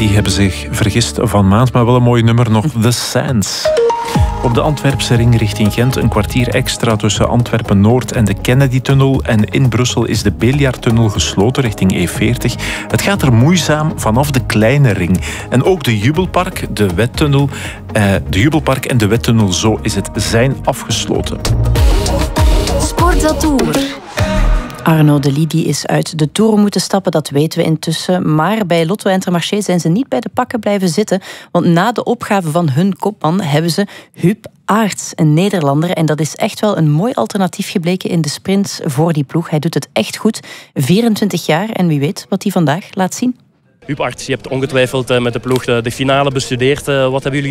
die hebben zich vergist van maand, maar wel een mooi nummer nog. The Sands. Op de Antwerpse ring richting Gent een kwartier extra tussen Antwerpen-Noord en de Kennedy-tunnel. En in Brussel is de Beeljaardtunnel gesloten richting E40. Het gaat er moeizaam vanaf de kleine ring. En ook de Jubelpark, de Jubelpark en de Wettunnel, zo is het, zijn afgesloten. Sportatour. Arno de Lidie is uit de toren moeten stappen, dat weten we intussen. Maar bij Lotto en Intermarché zijn ze niet bij de pakken blijven zitten. Want na de opgave van hun kopman hebben ze Huub Aerts, een Nederlander. En dat is echt wel een mooi alternatief gebleken in de sprint voor die ploeg. Hij doet het echt goed. 24 jaar en wie weet wat hij vandaag laat zien. Huub Aerts, je hebt ongetwijfeld met de ploeg de finale bestudeerd. Wat hebben jullie